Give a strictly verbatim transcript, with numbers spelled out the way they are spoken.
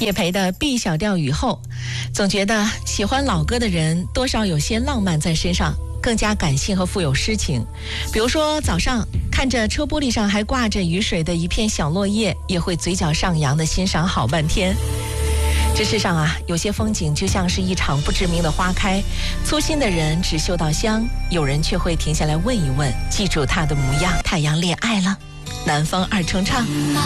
叶培的 B 小调雨后，总觉得喜欢老歌的人多少有些浪漫在身上，更加感性和富有诗情。比如说早上看着车玻璃上还挂着雨水的一片小落叶，也会嘴角上扬的欣赏好半天。这世上啊，有些风景就像是一场不知名的花开，粗心的人只嗅到香，有人却会停下来问一问，记住它的模样。太阳恋爱了，南方二重唱。